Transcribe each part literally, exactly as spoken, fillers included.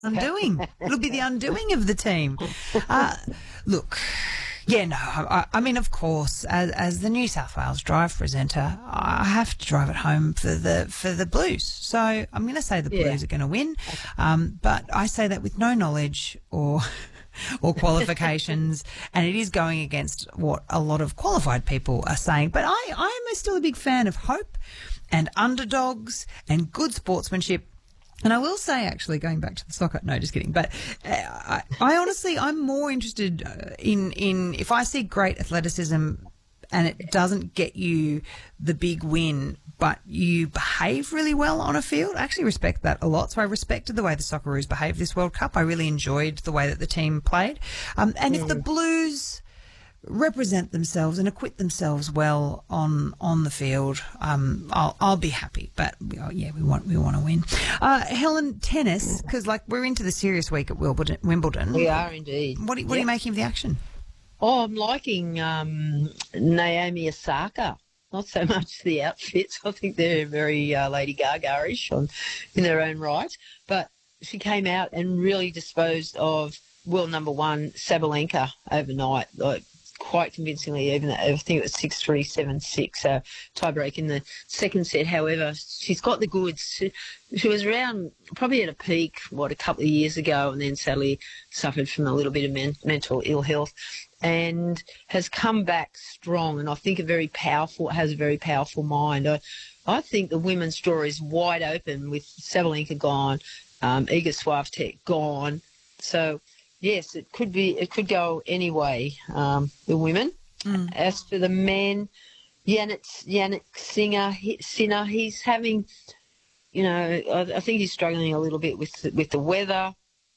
undoing. It'll be the undoing of the team. Uh, look, yeah, no, I, I mean, of course, as, as the New South Wales Drive presenter, I have to drive it home for the for the Blues. So I'm going to say the Blues Yeah. are going to win, um, but I say that with no knowledge or or qualifications, and it is going against what a lot of qualified people are saying. But I, I am still a big fan of hope and underdogs and good sportsmanship. And I will say, actually, going back to the soccer, no, just kidding. But uh, I, I honestly, I'm more interested uh, in, in if I see great athleticism and it doesn't get you the big win, but you behave really well on a field. I actually respect that a lot. So I respected the way the Socceroos behaved this World Cup. I really enjoyed the way that the team played. Um, and if the Blues represent themselves and acquit themselves well on on the field, um, I'll I'll be happy. But oh, yeah, we want we want to win. Uh, Helen, tennis, because like we're into the serious week at Wimbledon. Wimbledon. We are indeed. What are, what are you Yep. making of the action? Oh, I'm liking um, Naomi Osaka. Not so much the outfits. I think they're very uh, Lady Gaga-ish on, in their own right. But she came out and really disposed of world number one Sabalenka overnight, like quite convincingly. Even I think it was six three, seven six, uh, tiebreak in the second set. However, she's got the goods. She, she was around probably at a peak, what, a couple of years ago, and then sadly suffered from a little bit of men, mental ill health, and has come back strong. And I think a very powerful, has a very powerful mind. I, I think the women's draw is wide open with Sabalenka gone, um, Iga Swiatek gone. So, yes, it could be, it could go any way, um, the women. Mm. As for the men, Yannick, Yannick Singer, he, Sinner, he's having, you know, I, I think he's struggling a little bit with with the weather.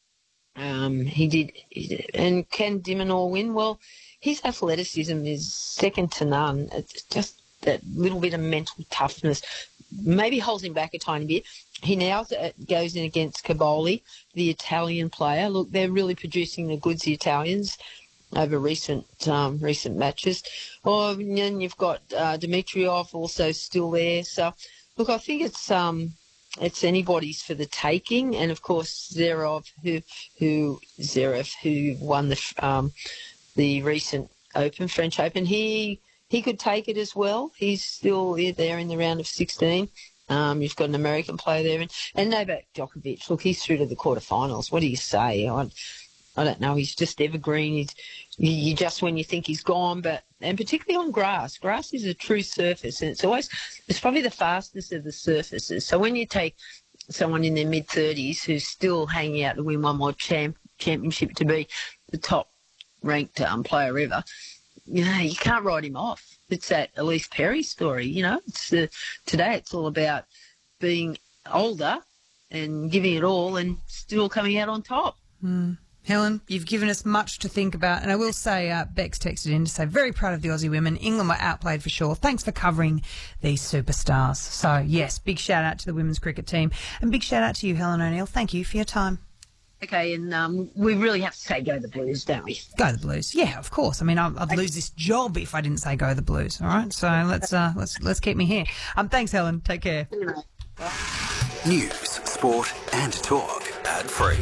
Um, he did, he did, and can Dimonor win? Well, his athleticism is second to none. It's just that little bit of mental toughness maybe holds him back a tiny bit. He now goes in against Caboli, the Italian player. Look, they're really producing the goods, the Italians, over recent um, recent matches. Oh, and then you've got uh, Dimitrov also still there. So, look, I think it's um, it's anybody's for the taking. And of course, Zverev, who who Zverev, who won the um, the recent Open, French Open, he he could take it as well. He's still there in the round of sixteen. Um, you've got an American player there, and, and Novak Djokovic. Look, he's through to the quarterfinals. What do you say? I, I don't know. He's just evergreen. He's you, you just when you think he's gone, but and particularly on grass. Grass is a true surface, and it's always it's probably the fastest of the surfaces. So when you take someone in their mid thirties who's still hanging out to win one more champ, championship to be the top ranked um, player ever, you know, you can't write him off. It's that Elise Perry story, you know. It's uh, today it's all about being older and giving it all and still coming out on top. Mm. Helen, you've given us much to think about. And I will say, uh, Bex texted in to say, very proud of the Aussie women. England were outplayed for sure. Thanks for covering these superstars. So, yes, big shout out to the women's cricket team. And big shout out to you, Helen O'Neill. Thank you for your time. Okay, and um, we really have to say go the Blues, don't we? Go the Blues. Yeah, of course. I mean, I'd, I'd lose this job if I didn't say go the Blues. All right, so let's uh, let's let's keep me here. Um, thanks, Helen. Take care. News, sport, and talk ad free.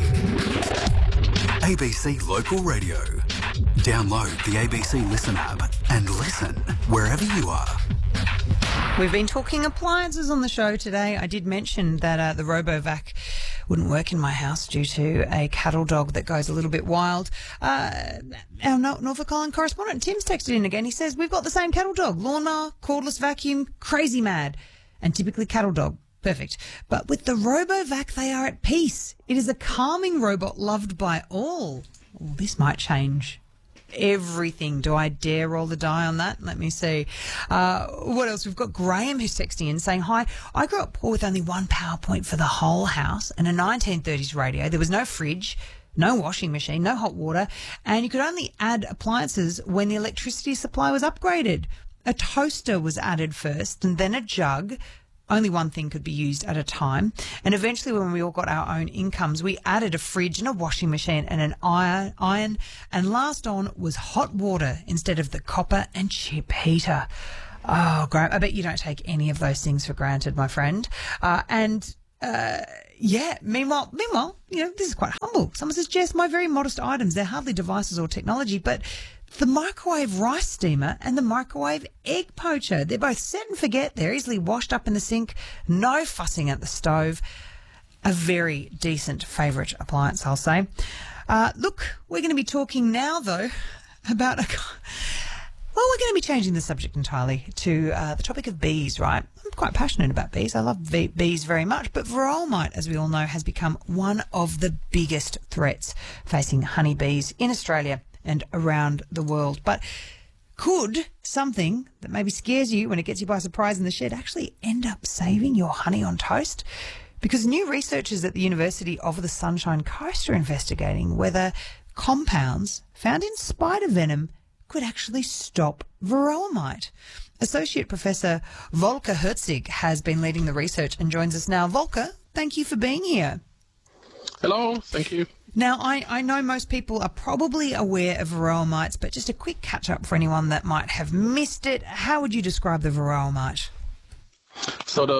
A B C Local Radio. Download the A B C Listen app and listen wherever you are. We've been talking appliances on the show today. I did mention that uh, the RoboVac wouldn't work in my house due to a cattle dog that goes a little bit wild. Uh, our Norfolk Island correspondent, Tim's texted in again. He says, we've got the same cattle dog. Lawnmower, cordless vacuum, crazy mad. And typically cattle dog. Perfect. But with the RoboVac, they are at peace. It is a calming robot loved by all. Oh, this might change everything. Do I dare roll the die on that? Let me see. Uh, what else? We've got Graham who's texting in saying, hi, I grew up poor with only one power point for the whole house and a nineteen thirties radio. There was no fridge, no washing machine, no hot water, and you could only add appliances when the electricity supply was upgraded. A toaster was added first and then a jug. Only one thing could be used at a time. And eventually when we all got our own incomes, we added a fridge and a washing machine and an iron. iron. And last on was hot water instead of the copper and chip heater. Oh, Graham, I bet you don't take any of those things for granted, my friend. Uh, and... Uh, Yeah. Meanwhile, meanwhile, you know, this is quite humble. Someone says, Jess, my very modest items, they're hardly devices or technology, but the microwave rice steamer and the microwave egg poacher, they're both set and forget. They're easily washed up in the sink. No fussing at the stove. A very decent favourite appliance, I'll say. Uh, look, we're going to be talking now, though, about a... Well, we're going to be changing the subject entirely to uh, the topic of bees, right? I'm quite passionate about bees. I love bee- bees very much. But varroa mite, as we all know, has become one of the biggest threats facing honeybees in Australia and around the world. But could something that maybe scares you when it gets you by surprise in the shed actually end up saving your honey on toast? Because new researchers at the University of the Sunshine Coast are investigating whether compounds found in spider venom could actually stop varroa mite. Associate Professor Volker Herzig has been leading the research and joins us now. Volker, thank you for being here. Hello, thank you. Now, I, I know most people are probably aware of varroa mites, but just a quick catch-up for anyone that might have missed it. How would you describe the varroa mite? So the